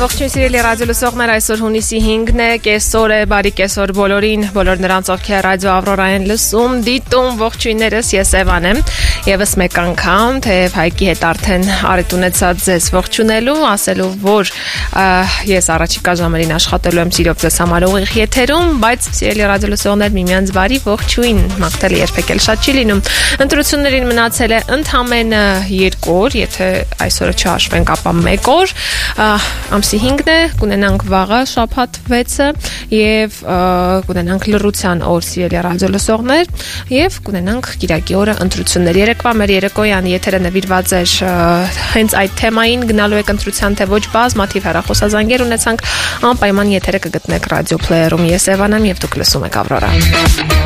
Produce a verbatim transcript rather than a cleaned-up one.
Ողջույն սիրելի ռադիո լսողներ, այսօր հունիսի հինգն է, կեսօր է, բարի կեսօր բոլորին, բոլոր նրանց, ովքեր ռադիո Ավրորային լսում, դիտում, ողջույններս, ես Էվան եմ, եւս մեկ անգամ, թեև Հայկի հետ արդեն առիթ ունեցած ձեզ ողջունելու, ասելու, որ ես առաջիկա ժամերին աշխատելու եմ սիրով ձեզ համար ուղիղ եթերում, բայց սիրելի ռադիո լսողներ, միմյանց բարի ողջույն, մաղթել երբեք էլ շատ չի լինում։ Ընտրություններին մնացել է ընդամենը երկու օր, եթե այսօրը չհաշվենք, ապա մեկ օր, ամսի հինգն է, կունենանք վաղը շաբաթ վեցը եւ կունենանք լռության օր սիրելի ռադիո լսողներ եւ կունենանք կիրակի օրը ընտրություններ։ Երեկվա մեր երեկոյան եթերը նվիրված էր հենց այդ թեմային, գնալու եք ընտրության թե ոչ, բազմաթիվ հեռախոսազանգեր ունեցանք, անպայման եթերը կգտնեք ռադիո փլեյերում։ Ես Էվան եմ եւ դուք լսում եք Ավրորա։